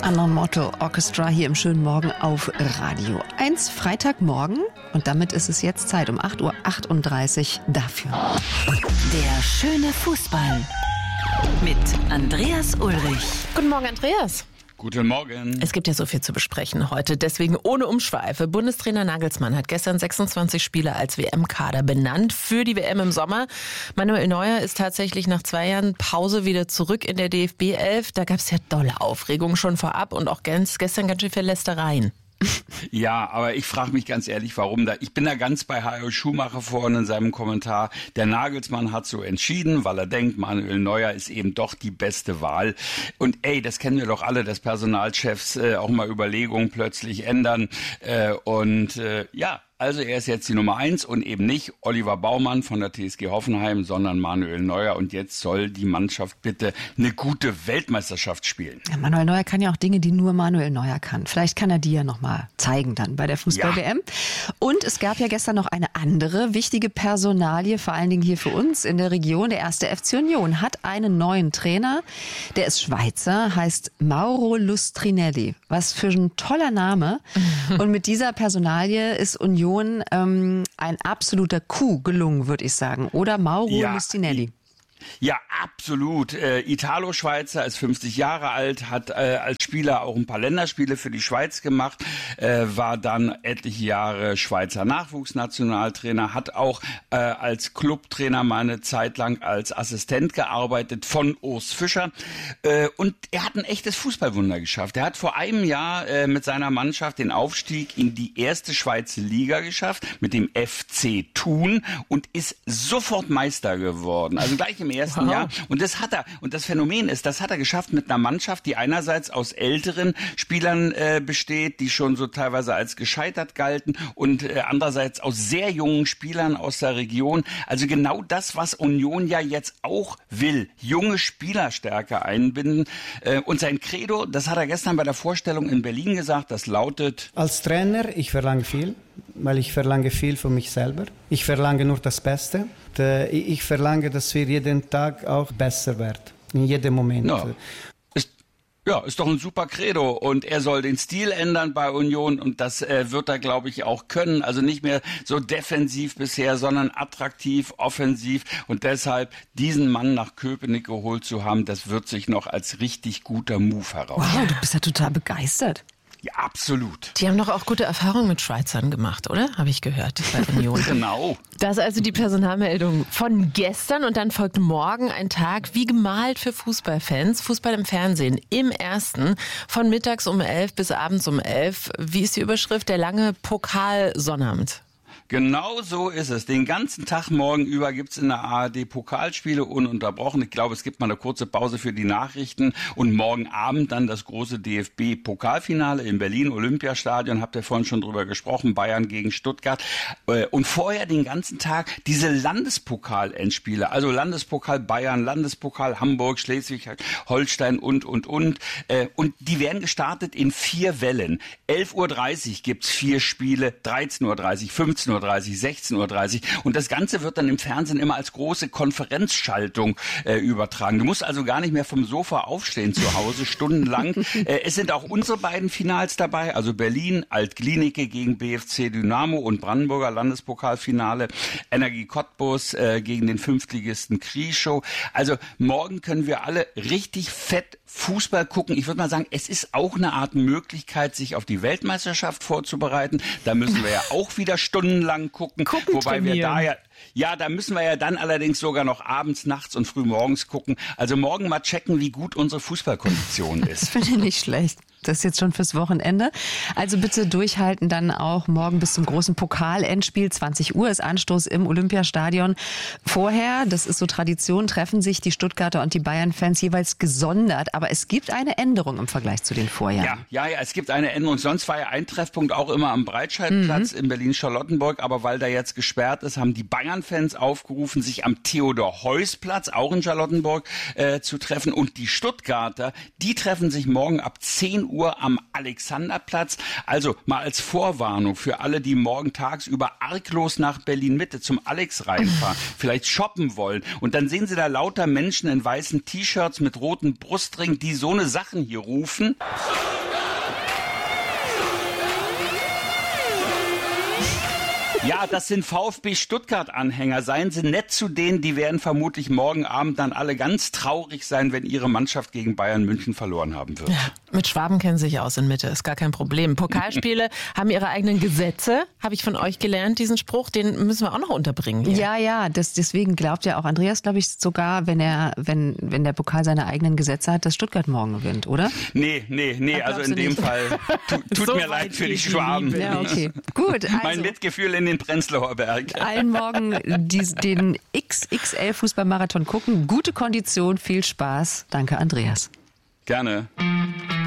Anno Motto Orchestra hier im schönen Morgen auf Radio 1, Freitagmorgen. Und damit ist es jetzt Zeit um 8.38 Uhr dafür. Der schöne Fußball mit Andreas Ulrich. Guten Morgen, Andreas. Guten Morgen. Es gibt ja so viel zu besprechen heute, deswegen ohne Umschweife. Bundestrainer Nagelsmann hat gestern 26 Spieler als WM-Kader benannt für die WM im Sommer. Manuel Neuer ist tatsächlich nach 2 Jahren Pause wieder zurück in der DFB-11. Da gab es ja dolle Aufregung schon vorab und auch gestern ganz schön viel Lästereien. Ja, aber ich frage mich ganz ehrlich, warum da. Ich bin da ganz bei Hajo Schumacher vorhin in seinem Kommentar. Der Nagelsmann hat so entschieden, weil er denkt, Manuel Neuer ist eben doch die beste Wahl. Und das kennen wir doch alle, dass Personalchefs auch mal Überlegungen plötzlich ändern. Also er ist jetzt die Nummer 1 und eben nicht Oliver Baumann von der TSG Hoffenheim, sondern Manuel Neuer. Und jetzt soll die Mannschaft bitte eine gute Weltmeisterschaft spielen. Ja, Manuel Neuer kann ja auch Dinge, die nur Manuel Neuer kann. Vielleicht kann er die ja nochmal zeigen dann bei der Fußball-WM. Ja. Und es gab ja gestern noch eine andere wichtige Personalie, vor allen Dingen hier für uns in der Region. Der 1. FC Union hat einen neuen Trainer. Der ist Schweizer, heißt Mauro Lustrinelli. Was für ein toller Name. Und mit dieser Personalie ist Union ein absoluter Coup gelungen, würde ich sagen. Oder Mauro Lustrinelli? Ja, absolut. Italo-Schweizer, ist 50 Jahre alt, hat als Spieler auch ein paar Länderspiele für die Schweiz gemacht, war dann etliche Jahre Schweizer Nachwuchsnationaltrainer, hat auch als Clubtrainer mal eine Zeit lang als Assistent gearbeitet von Urs Fischer. Und er hat ein echtes Fußballwunder geschafft. Er hat vor einem Jahr mit seiner Mannschaft den Aufstieg in die erste Schweizer Liga geschafft, mit dem FC Thun, und ist sofort Meister geworden. Also gleich im ersten Jahr. Und das hat er. Und das Phänomen ist, das hat er geschafft mit einer Mannschaft, die einerseits aus älteren Spielern besteht, die schon so teilweise als gescheitert galten, und andererseits aus sehr jungen Spielern aus der Region. Also genau das, was Union ja jetzt auch will. Junge Spieler stärker einbinden. Und sein Credo, das hat er gestern bei der Vorstellung in Berlin gesagt, das lautet: Als Trainer, ich verlange viel, weil ich verlange viel von mich selber. Ich verlange nur das Beste. Ich verlange, dass wir jeden Tag auch besser werden, in jedem Moment. Ja. Ist doch ein super Credo, und er soll den Stil ändern bei Union, und das wird er, glaube ich, auch können. Also nicht mehr so defensiv bisher, sondern attraktiv, offensiv, und deshalb diesen Mann nach Köpenick geholt zu haben, das wird sich noch als richtig guter Move herausstellen. Wow, du bist ja total begeistert. Ja, absolut. Die haben doch auch gute Erfahrungen mit Schweizern gemacht, oder? Habe ich gehört, bei Union. Genau. Das ist also die Personalmeldung von gestern, und dann folgt morgen ein Tag wie gemalt für Fußballfans. Fußball im Fernsehen im Ersten von mittags um 11 bis abends um 11. Wie ist die Überschrift? Der lange Pokal-Sonnabend. Genau so ist es. Den ganzen Tag morgen über gibt's in der ARD Pokalspiele ununterbrochen. Ich glaube, es gibt mal eine kurze Pause für die Nachrichten, und morgen Abend dann das große DFB-Pokalfinale in Berlin, Olympiastadion, habt ihr vorhin schon drüber gesprochen, Bayern gegen Stuttgart. Und vorher den ganzen Tag diese Landespokal-Endspiele, also Landespokal Bayern, Landespokal Hamburg, Schleswig-Holstein und. Und die werden gestartet in 4 Wellen. 11.30 Uhr gibt's 4 Spiele, 13.30 Uhr, 15.30 Uhr, 16.30 Uhr, und das Ganze wird dann im Fernsehen immer als große Konferenzschaltung übertragen. Du musst also gar nicht mehr vom Sofa aufstehen zu Hause, stundenlang. Es sind auch unsere beiden Finals dabei, also Berlin, Alt-Glienicke gegen BFC Dynamo, und Brandenburger Landespokalfinale, Energie Cottbus gegen den Fünftligisten Krieschow. Also morgen können wir alle richtig fett Fußball gucken. Ich würde mal sagen, es ist auch eine Art Möglichkeit, sich auf die Weltmeisterschaft vorzubereiten. Da müssen wir ja auch wieder stundenlang gucken. Wobei wir da müssen wir ja dann allerdings sogar noch abends, nachts und früh morgens gucken. Also morgen mal checken, wie gut unsere Fußballkondition ist. Das finde ich nicht schlecht. Das ist jetzt schon fürs Wochenende. Also bitte durchhalten, dann auch morgen bis zum großen Pokalendspiel. 20 Uhr ist Anstoß im Olympiastadion. Vorher, das ist so Tradition, treffen sich die Stuttgarter und die Bayern-Fans jeweils gesondert. Aber es gibt eine Änderung im Vergleich zu den Vorjahren. Ja, es gibt eine Änderung. Sonst war ja ein Treffpunkt auch immer am Breitscheidplatz in Berlin-Charlottenburg. Aber weil da jetzt gesperrt ist, haben die Bayern Bayern-Fans aufgerufen, sich am Theodor-Heuss-Platz, auch in Charlottenburg, zu treffen. Und die Stuttgarter, die treffen sich morgen ab 10 Uhr am Alexanderplatz. Also mal als Vorwarnung für alle, die morgen tagsüber arglos nach Berlin-Mitte zum Alex reinfahren, vielleicht shoppen wollen. Und dann sehen sie da lauter Menschen in weißen T-Shirts mit roten Brustringen, die so eine Sachen hier rufen. Ja, das sind VfB Stuttgart-Anhänger. Seien Sie nett zu denen, die werden vermutlich morgen Abend dann alle ganz traurig sein, wenn ihre Mannschaft gegen Bayern München verloren haben wird. Ja, mit Schwaben kennen Sie sich aus in Mitte, ist gar kein Problem. Pokalspiele haben ihre eigenen Gesetze, habe ich von euch gelernt, diesen Spruch, den müssen wir auch noch unterbringen hier. Ja, deswegen glaubt ja auch Andreas, glaube ich, sogar, wenn der Pokal seine eigenen Gesetze hat, dass Stuttgart morgen gewinnt, oder? Nee, also in dem Fall tut So mir leid für die Schwaben. Ja, okay. Gut, also. Mein Mitgefühl in den Prenzlauer Berg. Allen morgen den XXL-Fußballmarathon gucken. Gute Kondition, viel Spaß. Danke, Andreas. Gerne.